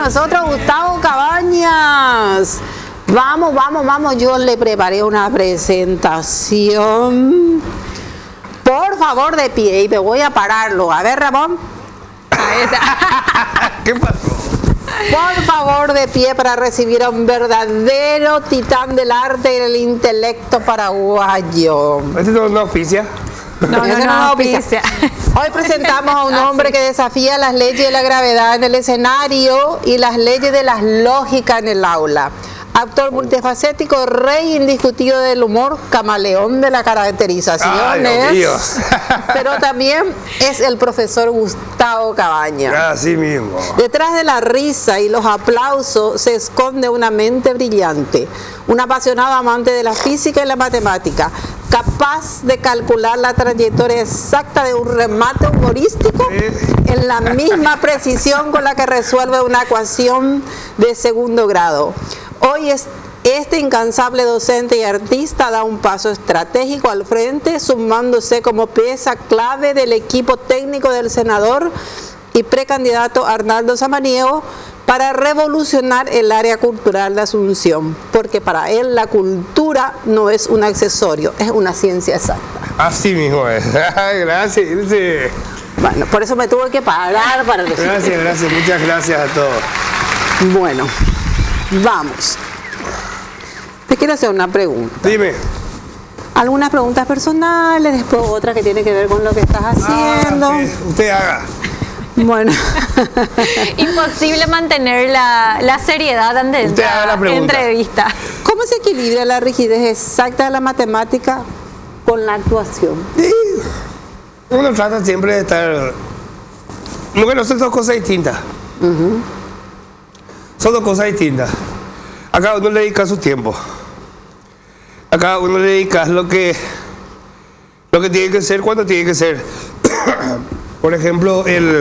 nosotros Gustavo Cabañas. Vamos, vamos, vamos. Yo le preparé una presentación. Por favor, de pie, y me voy a pararlo. A ver, Ramón. Ahí está. ¿Qué pasó? Por favor, de pie para recibir a un verdadero titán del arte y del intelecto paraguayo. ¿Este no auspicia? No, Ese no, auspicia. Hoy presentamos a un hombre que desafía las leyes de la gravedad en el escenario y las leyes de la lógica en el aula. Actor multifacético, rey indiscutido del humor, camaleón de la caracterización, Ay, Dios mío. pero también es el profesor Gustavo Cabañas. Así mismo. Detrás de la risa y los aplausos se esconde una mente brillante, un apasionado amante de la física y la matemática, capaz de calcular la trayectoria exacta de un remate humorístico en la misma precisión con la que resuelve una ecuación de segundo grado. Hoy este incansable docente y artista da un paso estratégico al frente, sumándose como pieza clave del equipo técnico del senador y precandidato Arnaldo Samaniego para revolucionar el área cultural de Asunción, porque para él la cultura no es un accesorio, es una ciencia exacta. Así mismo es. Gracias. Bueno, por eso me tuve que parar para decir. Gracias. Muchas gracias a todos. Bueno, vamos. Te quiero hacer una pregunta. Dime. Algunas preguntas personales, después otras que tienen que ver con lo que estás haciendo. Sí, usted haga. Bueno. Imposible mantener la seriedad ante Usted haga la esta pregunta. entrevista. ¿Cómo se equilibra la rigidez exacta de la matemática con la actuación? Sí. Uno trata siempre de estar... Bueno, son dos cosas distintas. Son dos cosas distintas. A cada uno le dedica su tiempo. A cada uno le dedica lo que tiene que ser cuando tiene que ser. Por ejemplo,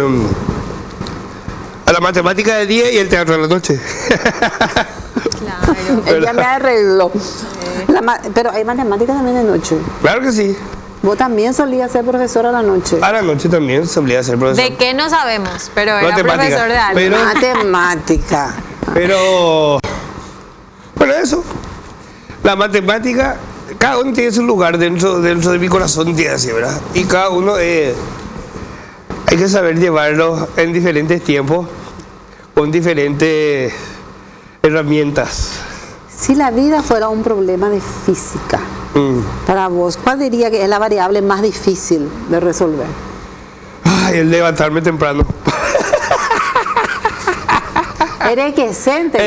a la matemática de día y el teatro de la noche. Claro. Ella me arregló. Pero hay matemáticas también de noche. Claro que sí. Vos también solías ser profesora a la noche. A la noche también solía ser profesor. ¿De qué no sabemos? Pero era Matemática. profesor de algo. Pero- Matemática. Pero, bueno, eso. La matemática, cada uno tiene su lugar dentro de mi corazón, tiene así, ¿verdad? Y cada uno hay que saber llevarlo en diferentes tiempos, con diferentes herramientas. Si la vida fuera un problema de física, para vos, ¿cuál diría que es la variable más difícil de resolver? Ay, el levantarme temprano. Eres que